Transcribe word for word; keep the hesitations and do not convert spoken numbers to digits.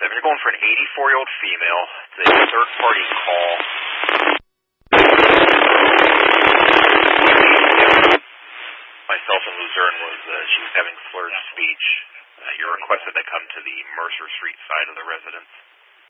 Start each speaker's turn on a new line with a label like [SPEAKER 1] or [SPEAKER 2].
[SPEAKER 1] seven. You're going for an eighty-four-year-old female. It's a third-party call. Myself and Luzerne was, uh, she was having slurred speech. Uh, you're requested to come to the Mercer Street side of the residence.